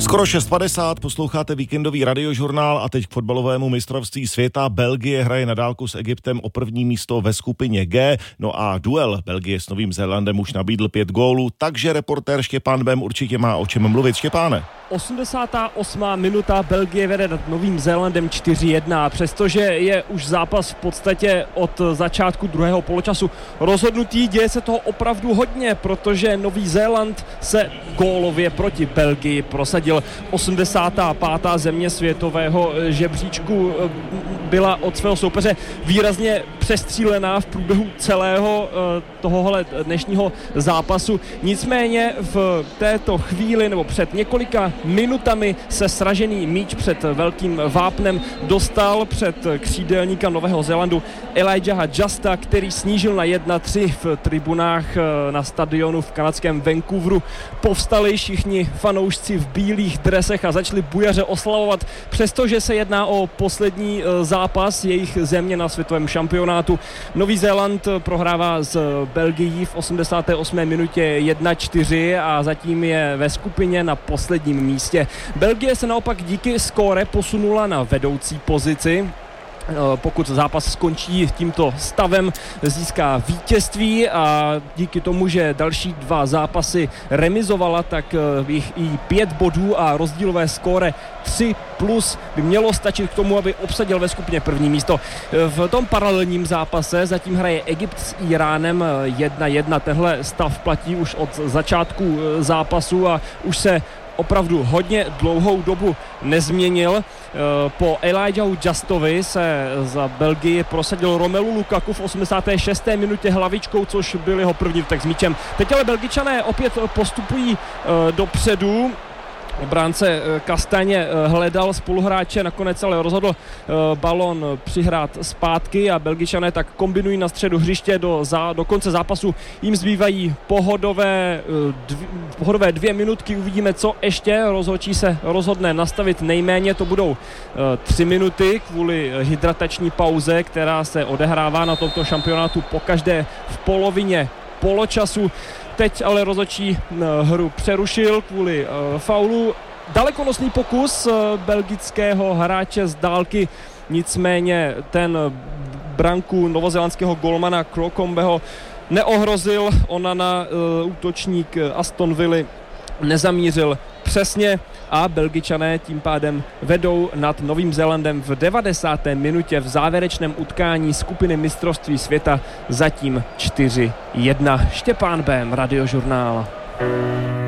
Skoro 6:50, posloucháte víkendový radiožurnál a teď k fotbalovému mistrovství světa. Belgie hraje na dálku s Egyptem o první místo ve skupině G, no a duel Belgie s Novým Zélandem už nabídl 5 gólů, takže reportér Štěpán Bem určitě má o čem mluvit. Štěpáne. 88. minuta, Belgie vede nad Novým Zélandem 4-1. Přestože je už zápas v podstatě od začátku druhého poločasu rozhodnutý, děje se toho opravdu hodně, protože Nový Zéland se gólově proti Belgii prosadil. 85. země světového žebříčku byla od svého soupeře výrazně přestřílená v průběhu celého tohohle dnešního zápasu. Nicméně v této chvíli nebo před několika minutami se sražený míč před velkým vápnem dostal před křídelníka Nového Zélandu Elijah Justa, který snížil na 1-3 v tribunách na stadionu v kanadském Vancouveru. Povstali všichni fanoušci v bílých dresech a začali bujaře oslavovat, přestože se jedná o poslední zápas jejich země na světovém šampionátu. Nový Zéland prohrává s Belgií v 88. minutě 1-4 a zatím je ve skupině na posledním místě. Belgie se naopak díky skóre posunula na vedoucí pozici. Pokud zápas skončí tímto stavem, získá vítězství a díky tomu, že další 2 zápasy remizovala, tak jich i 5 bodů a rozdílové skóre 3+ by mělo stačit k tomu, aby obsadil ve skupině první místo. V tom paralelním zápase zatím hraje Egypt s Iránem 1-1. Tenhle stav platí už od začátku zápasu a už se opravdu hodně dlouhou dobu nezměnil. Po Elijah Justovi se za Belgii prosadil Romelu Lukaku v 86. minutě hlavičkou, což byl jeho první vtek s míčem. Teď ale Belgičané opět postupují dopředu. Obránce Kastaně hledal spoluhráče, nakonec ale rozhodl balon přihrát zpátky a Belgičané tak kombinují na středu hřiště do konce zápasu. Jim zbývají pohodové 2 minutky, uvidíme, co ještě. Rozhodčí se rozhodne nastavit nejméně, to budou 3 minuty kvůli hydratační pauze, která se odehrává na tomto šampionátu pokaždé v polovině poločasu. Teď ale rozhodčí hru přerušil kvůli faulu. Dalekonosný pokus belgického hráče z dálky, nicméně ten branku novozélandského golmana Krokombeho neohrozil. Onana, útočník Aston Villy, nezamířil přesně a Belgičané tím pádem vedou nad Novým Zélandem v 90. minutě v závěrečném utkání skupiny mistrovství světa zatím 4-1. Štěpán Bém, Radiožurnál.